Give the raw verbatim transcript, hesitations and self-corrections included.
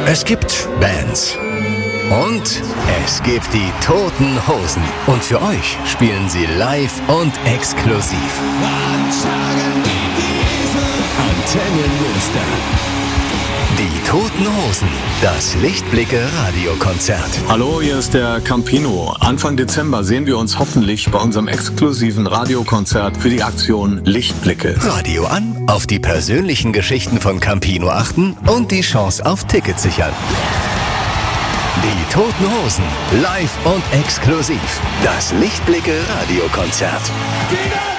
Es gibt Bands. Und es gibt die Toten Hosen. Und für euch spielen sie live und exklusiv. Antennen Münster. Die Toten Hosen. Das Lichtblicke Radiokonzert. Hallo, hier ist der Campino. Anfang Dezember sehen wir uns hoffentlich bei unserem exklusiven Radiokonzert für die Aktion Lichtblicke. Radio an, auf die persönlichen Geschichten von Campino achten und die Chance auf Tickets sichern. Die Toten Hosen, live und exklusiv. Das Lichtblicke Radiokonzert.